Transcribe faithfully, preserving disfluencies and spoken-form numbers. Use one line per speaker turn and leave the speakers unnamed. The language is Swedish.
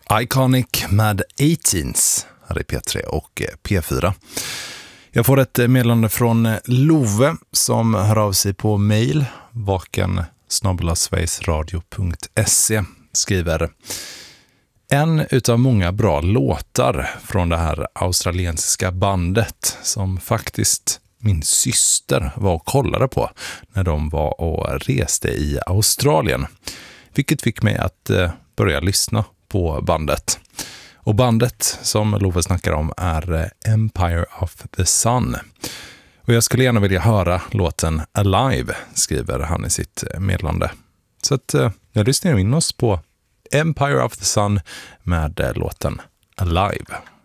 Iconic med arton's här i P tre och P fyra. Jag får ett meddelande från Love som hör av sig på mail vaken snabel-a sverigesradio punkt se. Skriver: en utav många bra låtar från det här australiensiska bandet som faktiskt min syster var och kollade på när de var och reste i Australien. Vilket fick mig att börja lyssna på bandet. Och bandet som Love snackar om är Empire of the Sun. Och jag skulle gärna vilja höra låten Alive, skriver han i sitt meddelande. Så att jag lyssnar in oss på Empire of the Sun med låten Alive.